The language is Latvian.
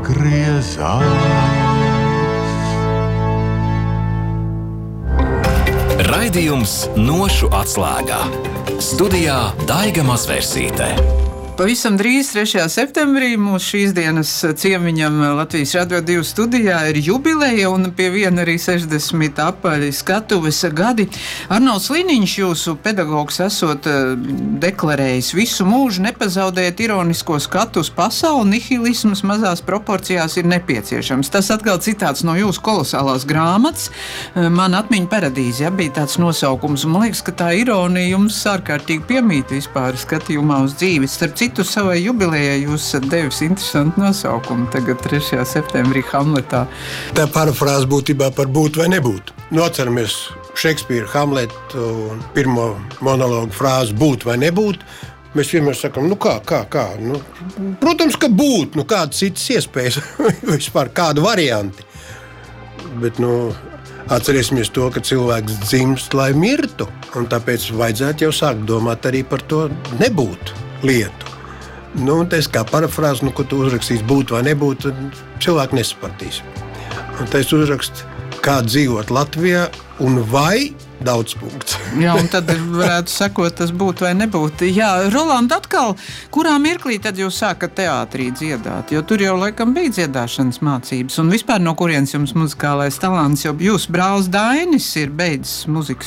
atgriezās. Raidījums Nošu atslēgā. Studijā Daiga Mazvērsīte. Pavisam drīz 3. septembrī mūsu šīs dienas ciemiņam Latvijas Radio 2 studijā ir jubileja un pie viena arī 60 apaļi skatuves gadi. Arnolds Liniņš, jūsu pedagogs, esot deklarējis visu mūžu nepazaudēt ironisko skatu uz pasauli, nihilisms mazās proporcijās ir nepieciešams. Tas atkal citāts no jūsu kolosālās grāmatas. Man atmiņa paradīze, ja, bija tāds nosaukums. Man liekas, ka tā ironija jums ārkārtīgi piemīt vispār skatījumā uz dzīvi. Starp citu, savai jubilejai jūs esat devis interesantu nosaukumu tagad 3. septembrī Hamletā. Tā parafrāze būtībā par būt vai nebūt. Atceramies Šekspīra Hamletu un pirmo monologu frāzi būt vai nebūt. Mēs vienmēr sakam, kā? Protams, ka būt, kādas citas iespējas, vispār kādu varianti. Bet, atcerēsimies to, ka cilvēks dzimst, lai mirtu, un tāpēc vajadzētu jau sākt domāt arī par to nebūt lietu. Tas kā parafrāze, ko tu uzrakstīs būt vai nebūt, tad cilvēki nesapratīs. Un tā es uzrakstu, kā dzīvot Latvijā un vai daudz punkts. Jā, un tad varētu sakot, tas būt vai nebūt. Jā, Rolanda, atkal, kurā mirklī tad jūs sākat teātrī dziedāt? Jo tur jau laikam bija dziedāšanas mācības. Un vispār no kurienes jums muzikālais talants? Jo jūsu brālis Dainis ir beidzis muzikas